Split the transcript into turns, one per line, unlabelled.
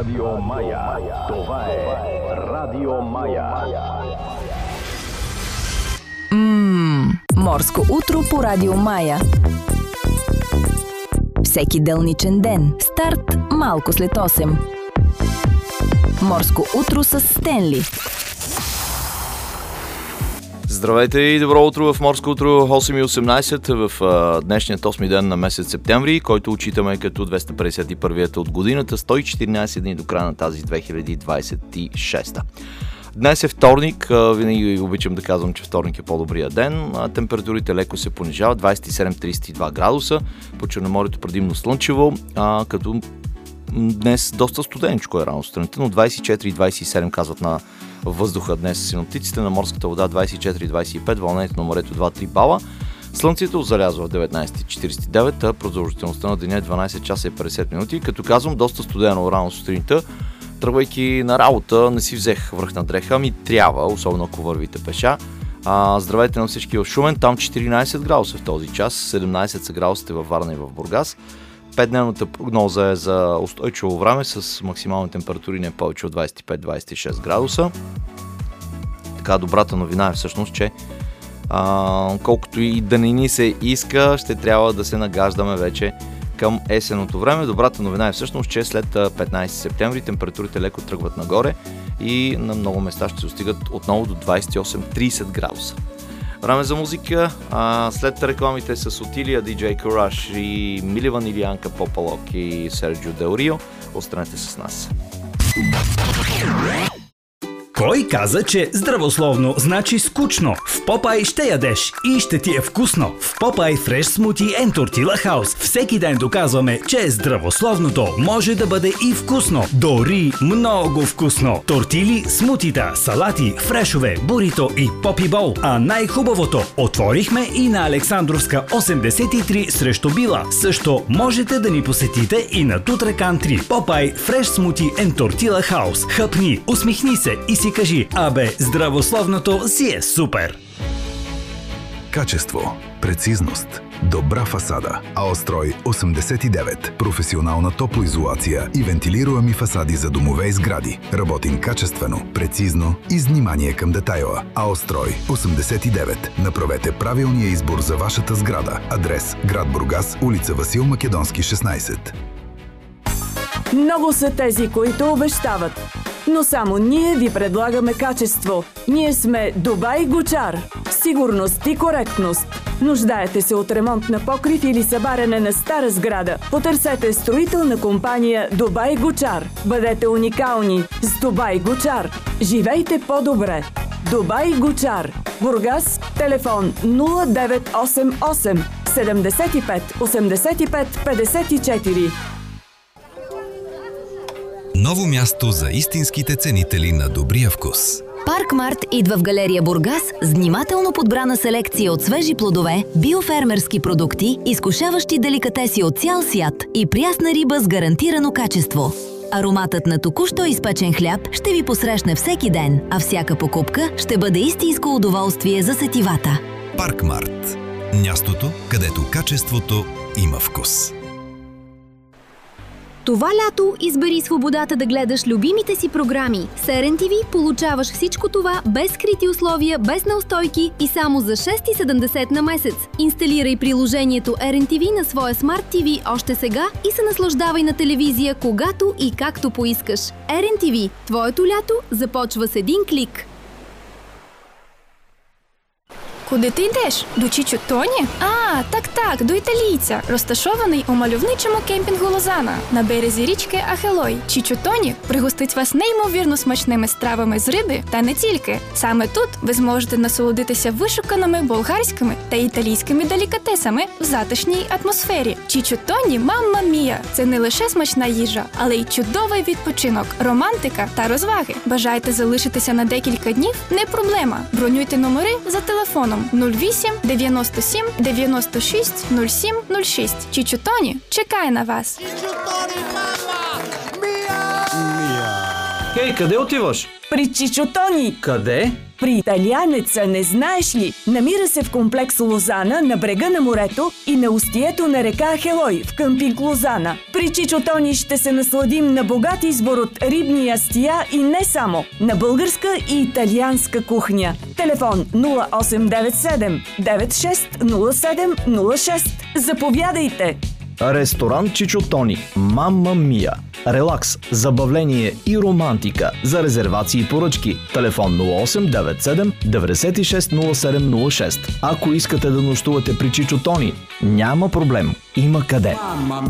Радио Мая. Това е Радио Мая.
Морско утро по Радио Мая. Всеки делничен ден. Старт малко след 8. Морско утро с Стенли.
Здравейте и добро утро в Морско утро 8.18 в днешният 8 ден на месец септември, който отчитаме като 251-ята от годината, 114 дни до края на тази 2026. Днес е вторник, винаги обичам да казвам, че вторник е по-добрия ден. Температурите леко се понижават, 27-32 градуса, по Черноморието предимно слънчево, като днес доста студеничко е рано сутринта, но 24-27 казват на въздуха днес синоптиците, на морската вода 24-25, вълнението на морето 2-3 бала. Слънцето залязва в 19.49, а продължителността на деня е 12 часа и 50 минути. Като казвам, доста студено рано сутринта, тръгвайки на работа, не си взех връхна дреха, ми трябва, особено ако вървите пеша. Здравейте на всички в Шумен, там 14 градуса в този час, 17 са градусите във Варна и в Бургас. 5-дневната прогноза е за устойчиво време с максимални температури не повече от 25-26 градуса. Така, добрата новина е всъщност, че колкото и да не ни се иска, ще трябва да се нагаждаме вече към есенното време. Добрата новина е всъщност, че след 15 септември температурите леко тръгват нагоре и на много места ще се достигат отново до 28-30 градуса. Време за музика. След рекламите с Отилия, DJ Courage и Миливан Илианка Попалок и Серджио Дел Рио, останете с нас.
Кой каза, че здравословно значи скучно? В Попай ще ядеш и ще ти е вкусно. В Попай Fresh Smoothie and Tortilla House всеки ден доказваме, че здравословното може да бъде и вкусно. Дори много вкусно. Тортили, смутита, салати, фрешове, бурито и попи бол. А най-хубавото, отворихме и на Александровска 83 срещу Била. Също можете да ни посетите и на Тутракан 3. Попай Fresh Smoothie and Tortilla House. Хъпни, усмихни се и си кажи, здравословното си е супер!
Качество, прецизност, добра фасада. Аострой 89. Професионална топлоизолация и вентилируеми фасади за домове и сгради. Работим качествено, прецизно и с внимание към детайла. Аострой 89. Направете правилния избор за вашата сграда. Адрес: град Бургас, улица Васил Македонски 16.
Много са тези, които обещават. Но само ние ви предлагаме качество. Ние сме Дубай Гучар. Сигурност и коректност. Нуждаете се от ремонт на покрив или събаряне на стара сграда? Потърсете строителна компания Дубай Гучар. Бъдете уникални с Дубай Гучар. Живейте по-добре. Дубай Гучар. Бургас. Телефон 0988 75 85 54.
Ново място за истинските ценители на добрия вкус.
Паркмарт идва в галерия Бургас с внимателно подбрана селекция от свежи плодове, биофермерски продукти, изкушаващи деликатеси от цял свят и прясна риба с гарантирано качество. Ароматът на току-що изпечен хляб ще ви посрещне всеки ден, а всяка покупка ще бъде истинско удоволствие за сетивата.
Паркмарт. Мястото, където качеството има вкус.
Това лято избери свободата да гледаш любимите си програми. С RNTV получаваш всичко това без скрити условия, без неустойки и само за 6,70 на месец. Инсталирай приложението RNTV на своя Smart TV още сега и се наслаждавай на телевизия когато и както поискаш. RNTV. Твоето лято започва с един клик.
Куди ти йдеш? До Чічо Тоні? Так, до італійця, розташований у мальовничому кемпінгу Лозана на березі річки Ахелой. Чічо Тоні пригостить вас неймовірно смачними стравами з риби та не тільки. Саме тут ви зможете насолодитися вишуканими болгарськими та італійськими делікатесами в затишній атмосфері. Чічо Тоні, мамма мія! Це не лише смачна їжа, але й чудовий відпочинок, романтика та розваги. Бажаєте залишитися на декілька днів? Не проблема. Бронюйте номери за телефоном 08 97 96 07 06. Чічо Тоні чекає на вас.
Хей, къде отиваш?
При Чичо Тони.
Къде?
При италианеца, не знаеш ли? Намира се в комплекс Лозана на брега на морето и на устието на река Ахелой в къмпинг Лозана. При Чичо Тони ще се насладим на богат избор от рибни ястия и не само, на българска и италианска кухня. Телефон 0897 960706. Заповядайте!
Ресторант Чичо Тони. Мамма Мия. Релакс, забавление и романтика. За резервации и поръчки. Телефон 0897 960706. Ако искате да нощувате при Чичо Тони, няма проблем. Има къде.